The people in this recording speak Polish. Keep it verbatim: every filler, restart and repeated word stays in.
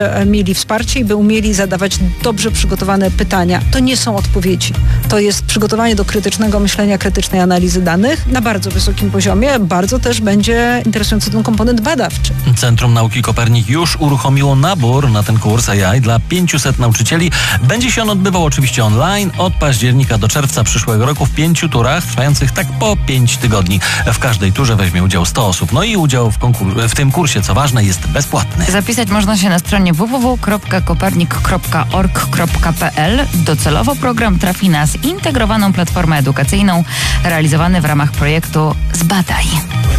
mieli wsparcie i by umieli zadawać dobrze przygotowane pytania. To nie są odpowiedzi. To jest przygotowanie do krytycznego myślenia, krytycznej analizy danych na bardzo wysokim poziomie. Bardzo też będzie interesujący ten komponent badawczy. Centrum Nauki Kopernik już uruchomiło nabór na ten kurs A I dla pięciuset nauczycieli. Będzie się on odbywał oczywiście online od października do czerwca przyszłego roku w pięciu turach, trwających tak po pięć tygodni. W każdej turze weźmie udział sto osób. No i udział w, konkur- w tym kursie, co ważne, jest bezpłatny. Zapisać można się na stronie w w w kropka kopernik kropka org kropka p l. Docelowo program trafi na zintegrowaną platformę edukacyjną realizowany w ramach projektu Zbadaj.